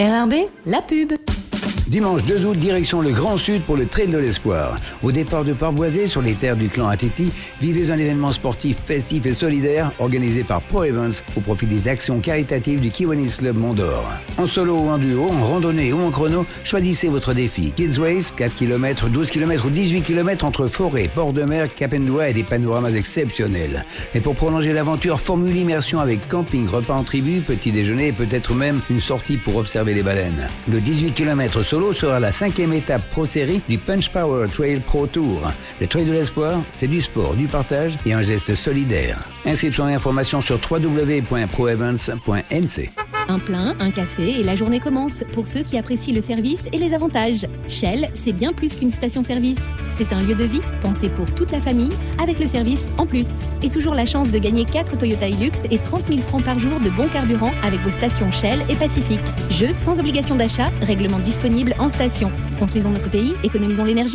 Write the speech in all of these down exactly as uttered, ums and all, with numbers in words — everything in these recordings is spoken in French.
R R B, la pub. Dimanche deux août, direction le Grand Sud pour le Trail de l'Espoir. Au départ de Port-Boisé, sur les terres du clan Atiti, vivez un événement sportif festif et solidaire organisé par Pro Events au profit des actions caritatives du Kiwanis Club Mont d'Or. En solo ou en duo, en randonnée ou en chrono, choisissez votre défi. Kids Race, quatre kilomètres, douze kilomètres ou dix-huit kilomètres entre forêt, port de mer, Cap-Endouat et des panoramas exceptionnels. Et pour prolonger l'aventure, formule l'immersion avec camping, repas en tribu, petit déjeuner et peut-être même une sortie pour observer les baleines. Le dix-huit kilomètres solo sera la cinquième étape Pro Série du Punch Power Trail Pro Tour. Le Trail de l'Espoir, c'est du sport, du partage et un geste solidaire. Inscription et information sur w w w point pro events point n c. Un plein, un café et la journée commence pour ceux qui apprécient le service et les avantages. Shell, c'est bien plus qu'une station-service. C'est un lieu de vie pensé pour toute la famille avec le service en plus. Et toujours la chance de gagner quatre Toyota Hilux et trente mille francs par jour de bon carburant avec vos stations Shell et Pacifique. Jeu sans obligation d'achat, règlement disponible en station. Construisons notre pays, économisons l'énergie.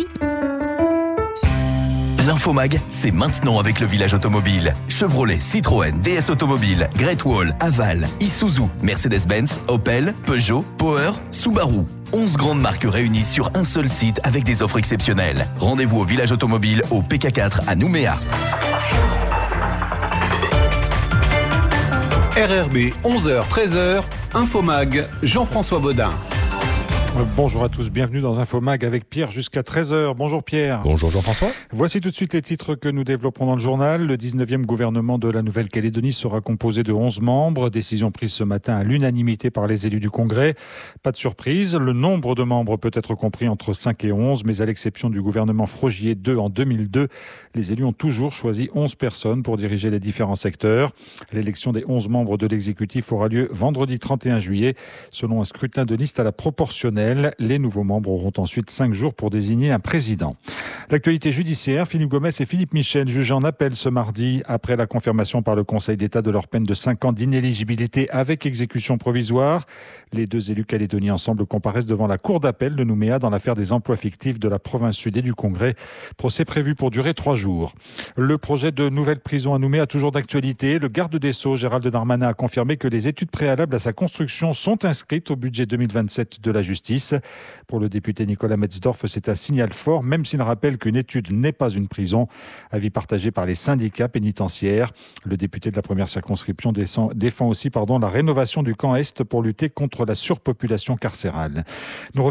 L'Infomag, c'est maintenant avec le village automobile. Chevrolet, Citroën, D S Automobile, Great Wall, Aval, Isuzu, Mercedes-Benz, Opel, Peugeot, Power, Subaru. onze grandes marques réunies sur un seul site avec des offres exceptionnelles. Rendez-vous au village automobile au P K quatre à Nouméa. R R B, onze heures treize heures, Infomag, Jean-François Baudin. Bonjour à tous, bienvenue dans Infomag avec Pierre jusqu'à treize heures. Bonjour Pierre. Bonjour Jean-François. Voici tout de suite les titres que nous développerons dans le journal. Le dix-neuvième gouvernement de la Nouvelle-Calédonie sera composé de onze membres. Décision prise ce matin à l'unanimité par les élus du Congrès. Pas de surprise, le nombre de membres peut être compris entre cinq et onze, mais à l'exception du gouvernement Frogier deux en deux mille deux, les élus ont toujours choisi onze personnes pour diriger les différents secteurs. L'élection des onze membres de l'exécutif aura lieu vendredi trente et un juillet, selon un scrutin de liste à la proportionnelle. Les nouveaux membres auront ensuite cinq jours pour désigner un président. L'actualité judiciaire, Philippe Gomes et Philippe Michel jugés en appel ce mardi après la confirmation par le Conseil d'État de leur peine de cinq ans d'inéligibilité avec exécution provisoire. Les deux élus calédoniens ensemble comparaissent devant la cour d'appel de Nouméa dans l'affaire des emplois fictifs de la province sud et du Congrès. Procès prévu pour durer trois jours. Le projet de nouvelle prison à Nouméa toujours d'actualité. Le garde des Sceaux, Gérald Darmanin, a confirmé que les études préalables à sa construction sont inscrites au budget deux mille vingt-sept de la justice. Pour le député Nicolas Metzdorf, c'est un signal fort, même s'il rappelle qu'une étude n'est pas une prison. Avis partagé par les syndicats pénitentiaires. Le député de la première circonscription défend aussi pardon, la rénovation du camp Est pour lutter contre la surpopulation carcérale. Nous